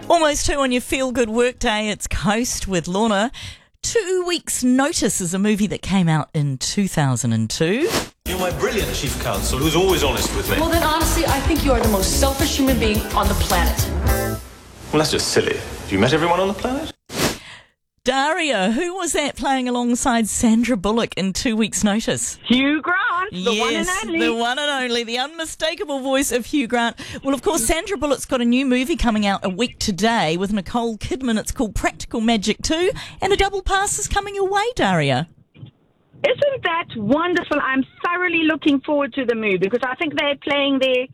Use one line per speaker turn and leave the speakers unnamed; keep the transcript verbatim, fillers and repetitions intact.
Almost two on your feel-good workday. It's Coast with Lorna. Two Weeks Notice is a movie that came out in two thousand two.
You're my brilliant chief counsel who's always honest with me.
Well, then, honestly, I think you are the most selfish human being on the planet.
Well, that's just silly. Have you met everyone on the planet?
Daria, who was that playing alongside Sandra Bullock in Two Weeks Notice?
Hugh Grant, the
yes,
one and only.
the one and only, the unmistakable voice of Hugh Grant. Well, of course, Sandra Bullock's got a new movie coming out a week today with Nicole Kidman. It's called Practical Magic two, and a double pass is coming your way, Daria.
Isn't that wonderful? I'm thoroughly looking forward to the movie because I think they're playing their